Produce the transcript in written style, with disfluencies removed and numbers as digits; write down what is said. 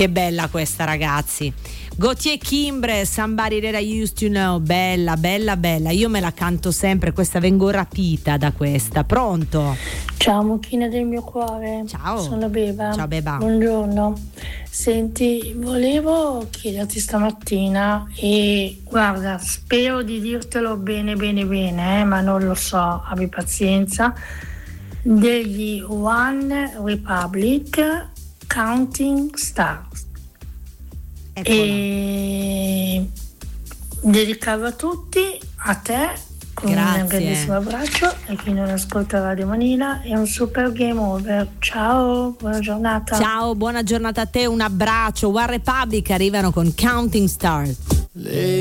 Che bella questa, ragazzi. Gautier Kimbre, Somebody That I Used to Know, bella, bella, bella. Io me la canto sempre, questa vengo rapita da questa. Pronto? Ciao mucchina del mio cuore. Ciao. Sono Beba. Ciao Beba. Buongiorno. Senti, volevo chiederti stamattina e guarda, spero di dirtelo bene bene bene, ma non lo so, abbi pazienza, degli One Republic Counting Stars. Eccola. E dedicarlo a tutti, a te con un grandissimo abbraccio e chi non ascolta Radio Manila è un super game over. Ciao, buona giornata. Ciao, buona giornata a te, un abbraccio. One Republic arrivano con Counting Stars.